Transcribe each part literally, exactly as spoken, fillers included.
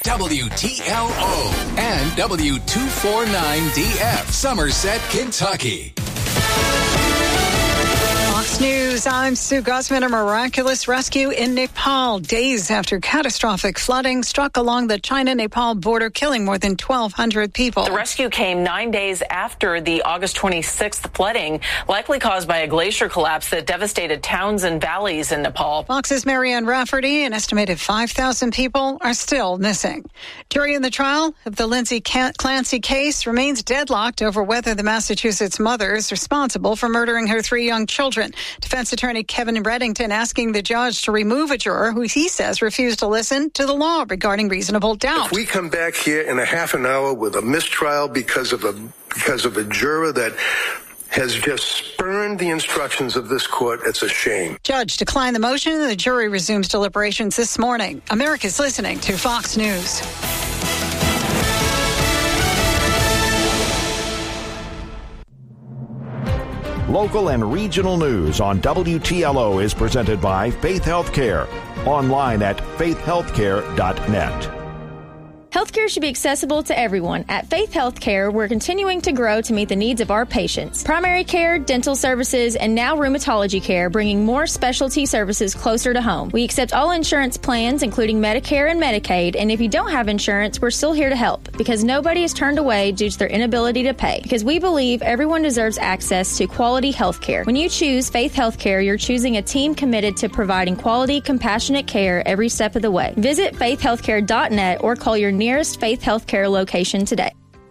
W T L O and W two forty-nine D F, Somerset, Kentucky. Fox News, I'm Sue Guzman. A miraculous rescue in Nepal days after catastrophic flooding struck along the China-Nepal border, killing more than twelve hundred people. The rescue came nine days after the August twenty-sixth flooding, likely caused by a glacier collapse that devastated towns and valleys in Nepal. Fox's Marianne Rafferty, an estimated five thousand people are still missing. Jury in the trial of the Lindsay Clancy case remains deadlocked over whether the Massachusetts mother is responsible for murdering her three young children. Defense attorney Kevin Reddington asking the judge to remove a juror who he says refused to listen to the law regarding reasonable doubt. If we come back here in a half an hour with a mistrial because of a because of a juror that has just spurned the instructions of this court, it's a shame. Judge declined the motion and the jury resumes deliberations this morning. America's listening to Fox News. Local and regional news on W T L O is presented by Faith Healthcare. Online at faith healthcare dot net. Healthcare should be accessible to everyone. At Faith Healthcare, we're continuing to grow to meet the needs of our patients. Primary care, dental services, and now rheumatology care, bringing more specialty services closer to home. We accept all insurance plans, including Medicare and Medicaid, and if you don't have insurance, we're still here to help, because nobody is turned away due to their inability to pay. Because we believe everyone deserves access to quality healthcare. When you choose Faith Healthcare, you're choosing a team committed to providing quality, compassionate care every step of the way. Visit faith healthcare dot net or call your nearest Faith Healthcare location today.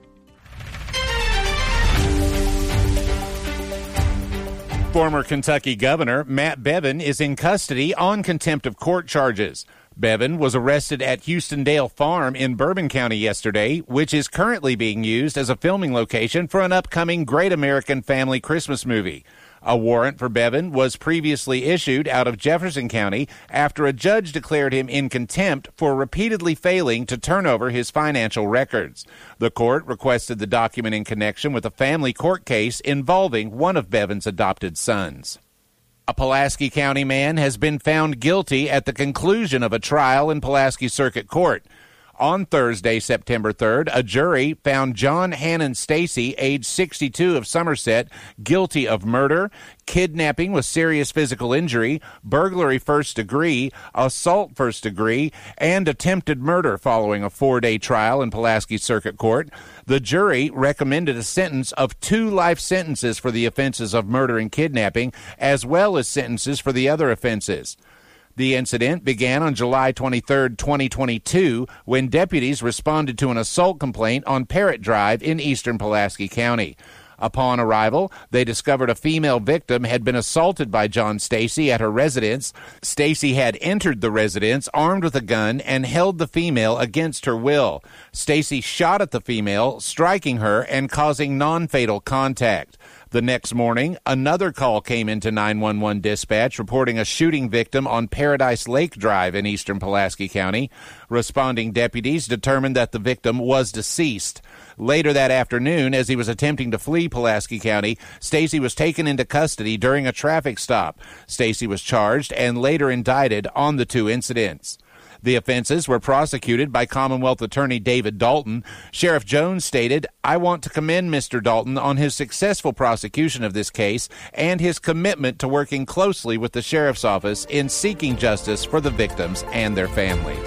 Former Kentucky Governor Matt Bevin is in custody on contempt of court charges. Bevin was arrested at Houstondale Farm in Bourbon County yesterday, which is currently being used as a filming location for an upcoming Great American Family Christmas movie. A warrant for Bevin was previously issued out of Jefferson County after a judge declared him in contempt for repeatedly failing to turn over his financial records. The court requested the document in connection with a family court case involving one of Bevin's adopted sons. A Pulaski County man has been found guilty at the conclusion of a trial in Pulaski Circuit Court. On Thursday, September third, a jury found John Hannon Stacy, age sixty-two, of Somerset, guilty of murder, kidnapping with serious physical injury, burglary first degree, assault first degree, and attempted murder following a four-day trial in Pulaski Circuit Court. The jury recommended a sentence of two life sentences for the offenses of murder and kidnapping, as well as sentences for the other offenses. The incident began on July twenty-third, twenty twenty-two, when deputies responded to an assault complaint on Parrott Drive in eastern Pulaski County. Upon arrival, they discovered a female victim had been assaulted by John Stacy at her residence. Stacy had entered the residence armed with a gun and held the female against her will. Stacy shot at the female, striking her and causing non-fatal contact. The next morning, another call came into nine one one dispatch reporting a shooting victim on Paradise Lake Drive in eastern Pulaski County. Responding deputies determined that the victim was deceased. Later that afternoon, as he was attempting to flee Pulaski County, Stacy was taken into custody during a traffic stop. Stacy was charged and later indicted on the two incidents. The offenses were prosecuted by Commonwealth Attorney David Dalton. Sheriff Jones stated, "I want to commend Mister Dalton on his successful prosecution of this case and his commitment to working closely with the Sheriff's Office in seeking justice for the victims and their families."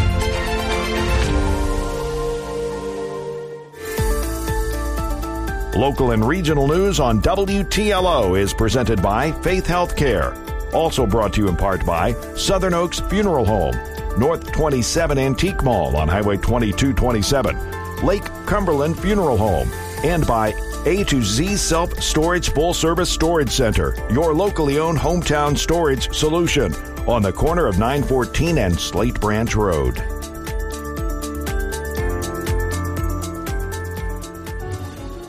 Local and regional news on W T L O is presented by Faith Healthcare. Also brought to you in part by Southern Oaks Funeral Home, North twenty-seven Antique Mall on Highway twenty-two twenty-seven, Lake Cumberland Funeral Home, and by A to Z Self-Storage Full-Service Storage Center, your locally owned hometown storage solution on the corner of nine fourteen and Slate Branch Road.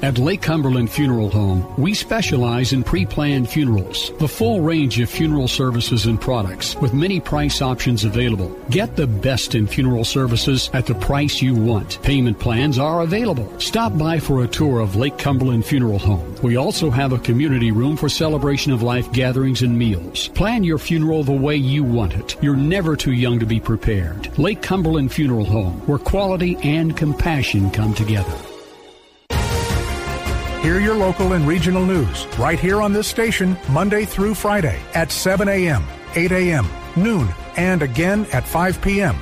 At Lake Cumberland Funeral Home, we specialize in pre-planned funerals. The full range of funeral services and products with many price options available. Get the best in funeral services at the price you want. Payment plans are available. Stop by for a tour of Lake Cumberland Funeral Home. We also have a community room for celebration of life gatherings and meals. Plan your funeral the way you want it. You're never too young to be prepared. Lake Cumberland Funeral Home, where quality and compassion come together. Hear your local and regional news right here on this station Monday through Friday at seven a.m., eight a.m., noon, and again at five p.m.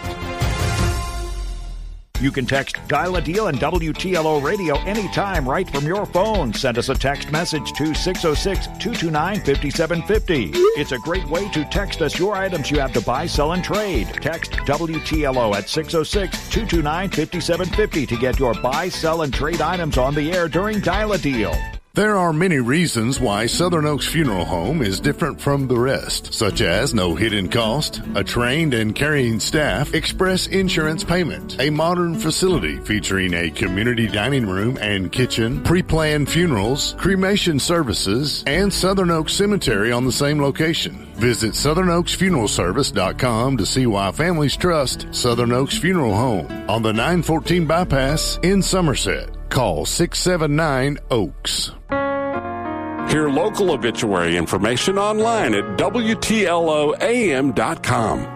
You can text Dial a Deal and W T L O Radio anytime right from your phone. Send us a text message to six oh six, two two nine, five seven five oh. It's a great way to text us your items you have to buy, sell, and trade. Text W T L O at six oh six, two two nine, five seven five oh to get your buy, sell, and trade items on the air during Dial a Deal. There are many reasons why Southern Oaks Funeral Home is different from the rest, such as no hidden cost, a trained and caring staff, express insurance payment, a modern facility featuring a community dining room and kitchen, pre-planned funerals, cremation services, and Southern Oaks Cemetery on the same location. Visit southern oaks funeral service dot com to see why families trust Southern Oaks Funeral Home on the nine fourteen bypass in Somerset. Call six seven nine, Oaks. Hear local obituary information online at W T L O A M dot com.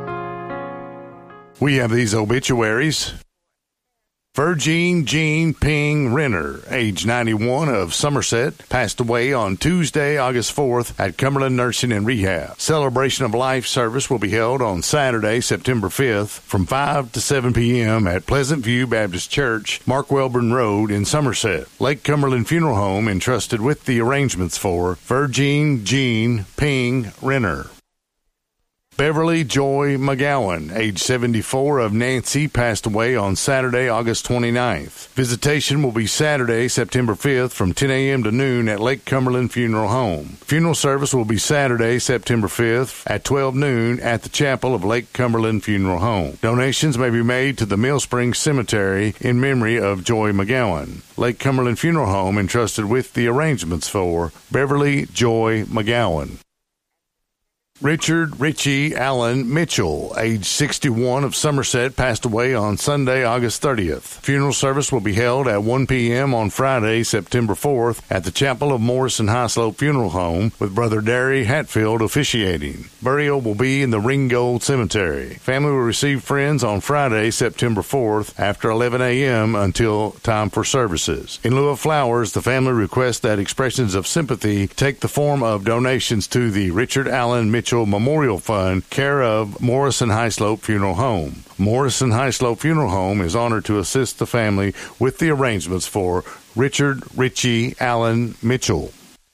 We have these obituaries. Virgin Jean Ping Renner, age ninety-one, of Somerset, passed away on Tuesday, August fourth at Cumberland Nursing and Rehab. Celebration of Life service will be held on Saturday, September fifth from five to seven p.m. at Pleasant View Baptist Church, Mark Welborn Road in Somerset. Lake Cumberland Funeral Home entrusted with the arrangements for Virgin Jean Ping Renner. Beverly Joy McGowan, age seventy-four, of Nancy, passed away on Saturday, August twenty-ninth. Visitation will be Saturday, September fifth from ten a.m. to noon at Lake Cumberland Funeral Home. Funeral service will be Saturday, September fifth at twelve noon at the chapel of Lake Cumberland Funeral Home. Donations may be made to the Mill Springs Cemetery in memory of Joy McGowan. Lake Cumberland Funeral Home entrusted with the arrangements for Beverly Joy McGowan. Richard Richie Allen Mitchell, age sixty-one, of Somerset, passed away on Sunday, August thirtieth. Funeral service will be held at one p.m. on Friday, September fourth, at the chapel of Morrison Highslope Funeral Home, with Brother Derry Hatfield officiating. Burial will be in the Ringgold Cemetery. Family will receive friends on Friday, September fourth, after eleven a.m. until time for services. In lieu of flowers, the family requests that expressions of sympathy take the form of donations to the Richard Allen Mitchell Memorial Fund, care of Morrison Highslope Funeral Home. Morrison Highslope Funeral Home is honored to assist the family with the arrangements for Richard Richie Allen Mitchell.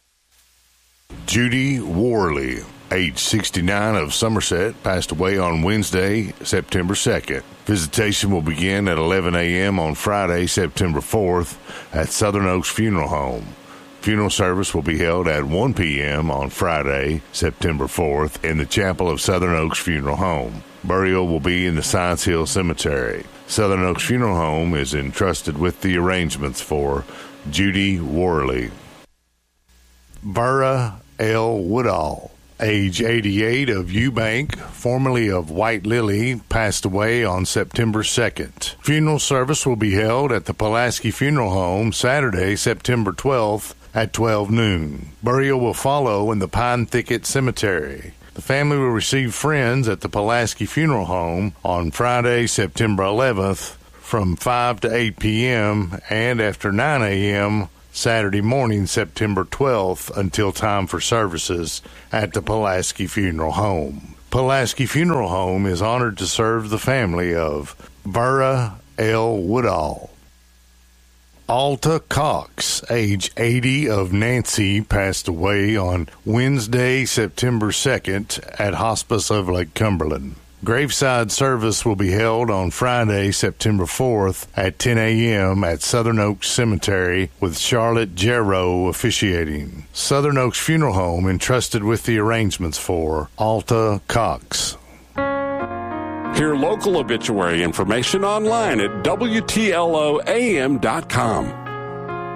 Judy Worley, age sixty-nine, of Somerset, passed away on Wednesday, September second. Visitation will begin at eleven a.m. on Friday, September fourth, at Southern Oaks Funeral Home. Funeral service will be held at one p.m. on Friday, September fourth, in the chapel of Southern Oaks Funeral Home. Burial will be in the Science Hill Cemetery. Southern Oaks Funeral Home is entrusted with the arrangements for Judy Worley. Vera L. Woodall, age eighty-eight, of Eubank, formerly of White Lily, passed away on September second. Funeral service will be held at the Pulaski Funeral Home Saturday, September twelfth, at twelve noon. Burial will follow in the Pine Thicket Cemetery. The family will receive friends at the Pulaski Funeral Home on Friday, September eleventh, from five to eight p.m. and after nine a.m. Saturday morning, September twelfth, until time for services at the Pulaski Funeral Home. Pulaski Funeral Home is honored to serve the family of Vera L. Woodall. Alta Cox, age eighty, of Nancy, passed away on Wednesday, September second, at Hospice of Lake Cumberland. Graveside service will be held on Friday, September fourth, at ten a.m. at Southern Oaks Cemetery, with Charlotte Jarrow officiating. Southern Oaks Funeral Home entrusted with the arrangements for Alta Cox. Hear local obituary information online at W T L O A M dot com.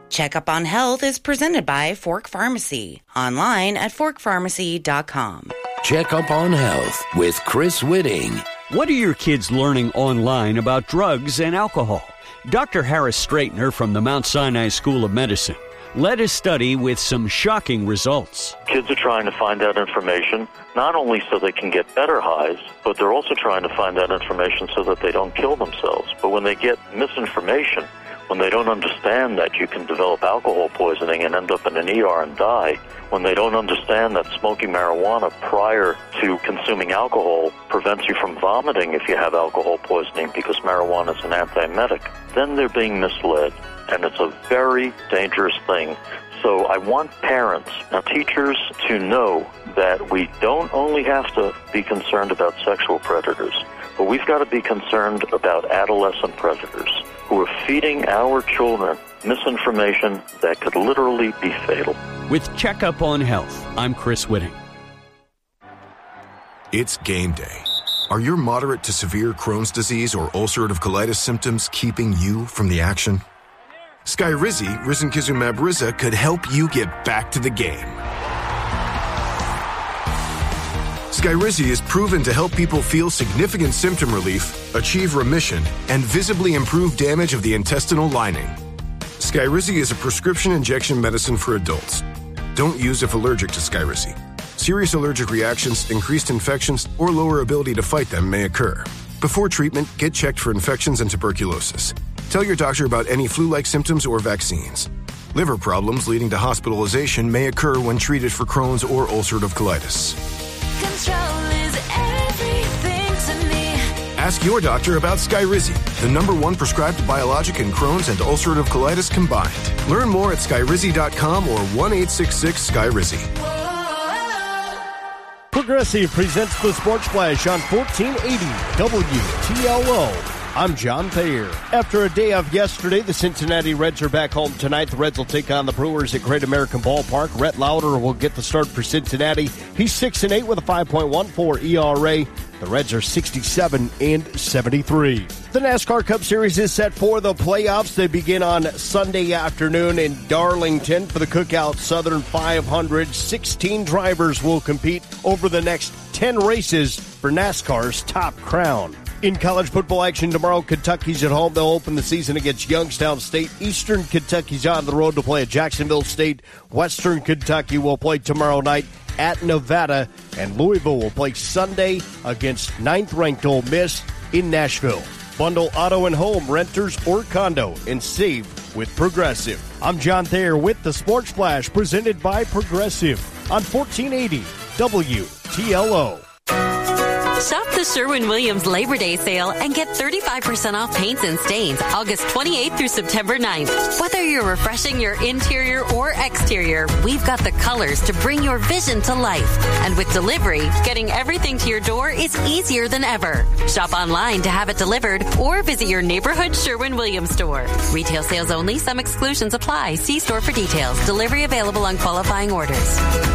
Checkup on Health is presented by Fork Pharmacy. Online at fork pharmacy dot com. Checkup on Health with Chris Whitting. What are your kids learning online about drugs and alcohol? Doctor Harris Straightner from the Mount Sinai School of Medicine led a study with some shocking results. Kids are trying to find out information, not only so they can get better highs, but they're also trying to find out information so that they don't kill themselves. But when they get misinformation, when they don't understand that you can develop alcohol poisoning and end up in an E R and die, when they don't understand that smoking marijuana prior to consuming alcohol prevents you from vomiting if you have alcohol poisoning because marijuana is an antiemetic, then they're being misled, and it's a very dangerous thing. So I want parents and teachers to know that we don't only have to be concerned about sexual predators, but we've got to be concerned about adolescent predators who are feeding our children misinformation that could literally be fatal. With Checkup on Health, I'm Chris Whitting. It's game day. Are your moderate to severe Crohn's disease or ulcerative colitis symptoms keeping you from the action? Skyrizi, risankizumab Riza, could help you get back to the game. Skyrizi is proven to help people feel significant symptom relief, achieve remission, and visibly improve damage of the intestinal lining. Skyrizi is a prescription injection medicine for adults. Don't use if allergic to Skyrizi. Serious allergic reactions, increased infections, or lower ability to fight them may occur. Before treatment, get checked for infections and tuberculosis. Tell your doctor about any flu-like symptoms or vaccines. Liver problems leading to hospitalization may occur when treated for Crohn's or ulcerative colitis. Control is everything to me. Ask your doctor about Skyrizi, the number one prescribed biologic in Crohn's and ulcerative colitis combined. Learn more at skyrizi dot com or one eight six six Skyrizi. Progressive presents the Sports Flash on fourteen eighty W T L O. I'm John Thayer. After a day off yesterday, the Cincinnati Reds are back home tonight. The Reds will take on the Brewers at Great American Ballpark. Rhett Lauder will get the start for Cincinnati. He's six and eight with a five point one four E R A. The Reds are sixty-seven and seventy-three. The NASCAR Cup Series is set for the playoffs. They begin on Sunday afternoon in Darlington for the Cookout Southern five hundred. sixteen drivers will compete over the next ten races for NASCAR's Top Crown. In college football action tomorrow, Kentucky's at home. They'll open the season against Youngstown State. Eastern Kentucky's on the road to play at Jacksonville State. Western Kentucky will play tomorrow night at Nevada. And Louisville will play Sunday against ninth-ranked Ole Miss in Nashville. Bundle auto and home, renters or condo, and save with Progressive. I'm John Thayer with the Sports Flash presented by Progressive on fourteen eighty W T L O. Shop the Sherwin-Williams Labor Day sale and get thirty-five percent off paints and stains August twenty-eighth through September ninth. Whether you're refreshing your interior or exterior, we've got the colors to bring your vision to life. And with delivery, getting everything to your door is easier than ever. Shop online to have it delivered or visit your neighborhood Sherwin-Williams store. Retail sales only. Some exclusions apply. See store for details. Delivery available on qualifying orders.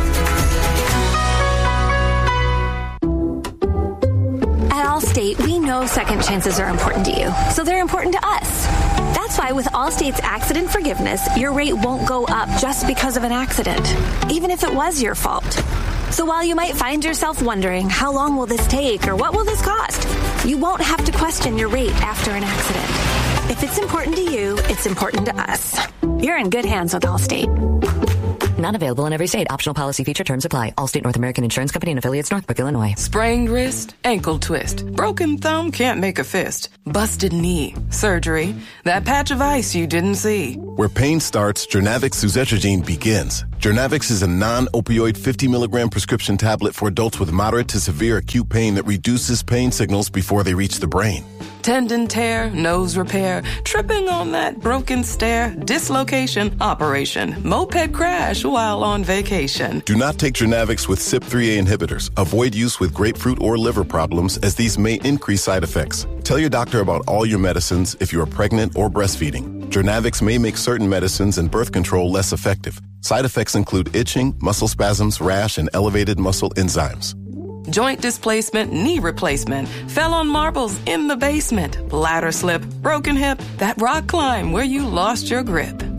At Allstate, we know second chances are important to you, so they're important to us. That's why with Allstate's accident forgiveness, your rate won't go up just because of an accident, even if it was your fault. So while you might find yourself wondering, how long will this take or what will this cost? You won't have to question your rate after an accident. If it's important to you, it's important to us. You're in good hands with Allstate. Not available in every state. Optional policy feature terms apply. Allstate North American Insurance Company and affiliates, Northbrook, Illinois. Sprained wrist, ankle twist, broken thumb, can't make a fist, busted knee, surgery, that patch of ice you didn't see. Where pain starts, Jernavix suzetrigine begins. Jernavix is a non-opioid fifty milligram prescription tablet for adults with moderate to severe acute pain that reduces pain signals before they reach the brain. Tendon tear, nose repair, tripping on that broken stair, dislocation, operation, moped crash while on vacation. Do not take Jernavix with C Y P three A inhibitors. Avoid use with grapefruit or liver problems as these may increase side effects. Tell your doctor about all your medicines if you are pregnant or breastfeeding. Jernavix may make certain medicines and birth control less effective. Side effects include itching, muscle spasms, rash, and elevated muscle enzymes. Joint displacement, knee replacement, fell on marbles in the basement, ladder slip, broken hip, that rock climb where you lost your grip.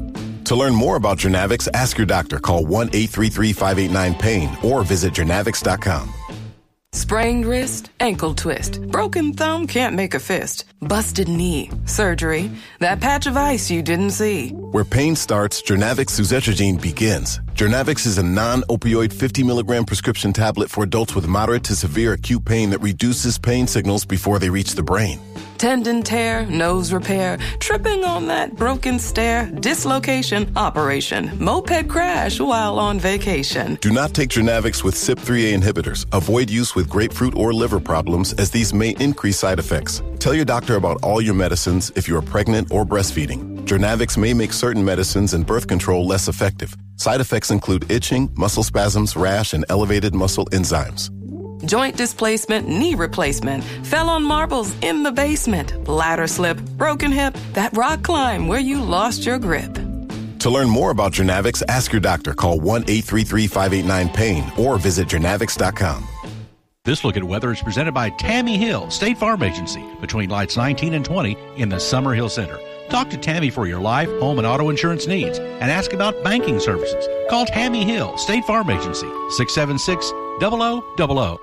To learn more about Jernavix, ask your doctor. Call one eight three three, five eight nine, pain or visit Jernavix dot com. Sprained wrist, ankle twist, broken thumb, can't make a fist, busted knee, surgery, that patch of ice you didn't see. Where pain starts, Jernavix suzetrigine begins. Jernavix is a non-opioid fifty milligram prescription tablet for adults with moderate to severe acute pain that reduces pain signals before they reach the brain. Tendon tear, nose repair, tripping on that broken stair, dislocation, operation, moped crash while on vacation. Do not take Jernavix with C Y P three A inhibitors. Avoid use with grapefruit or liver problems, as these may increase side effects. Tell your doctor about all your medicines if you are pregnant or breastfeeding. Jernavix may make certain medicines and birth control less effective. Side effects include itching, muscle spasms, rash, and elevated muscle enzymes. Joint displacement, knee replacement, fell on marbles in the basement, ladder slip, broken hip, that rock climb where you lost your grip. To learn more about Jernavix, ask your doctor. Call one eight three three, five eight nine, pain or visit Jernavix dot com. This look at weather is presented by Tammy Hill, State Farm Agency, between lights nineteen and twenty in the Summerhill Center. Talk to Tammy for your life, home, and auto insurance needs and ask about banking services. Call Tammy Hill, State Farm Agency, six seven six, zero zero zero zero.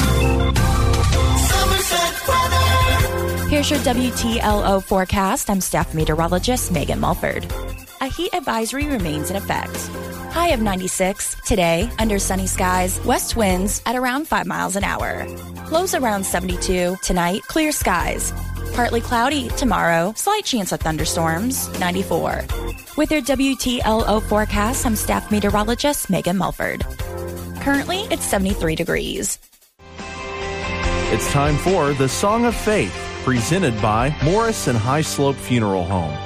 Here's your W T L O forecast. I'm staff meteorologist Megan Mulford. A heat advisory remains in effect. High of ninety-six. Today, under sunny skies, west winds at around five miles an hour. Lows around seventy-two. Tonight, clear skies. Partly cloudy tomorrow. Slight chance of thunderstorms, ninety-four. With your W T L O forecast, I'm staff meteorologist Megan Mulford. Currently, it's seventy-three degrees. It's time for the Song of Faith, presented by Morrison High Slope Funeral Home.